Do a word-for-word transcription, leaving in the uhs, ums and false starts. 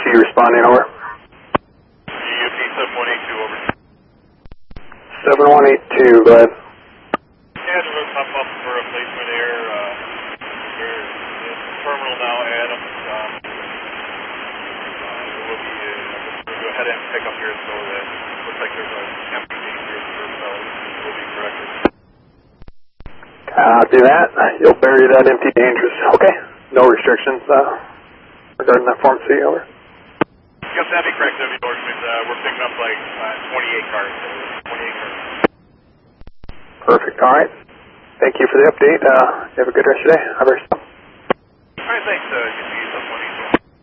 G responding, over. U P seven one eight two, over. seven one eight two, go ahead. Yeah, just going to pop up for replacement air. Uh, we're in the terminal now, Adams. Um, uh, we'll be, uh, we'll go ahead and pick up here, so that looks like there's a empty here for so we'll be corrected. Copy that. You'll bury that empty dangerous. Okay. No restrictions uh, regarding that Form C, over. Yep, that'd be correct. That'd be endorsement. Uh, we're picking up like uh, twenty-eight cars. So twenty-eight cars. Perfect. All right. Thank you for the update. Uh, you have a good rest of your day. Have a All right, thanks. Uh,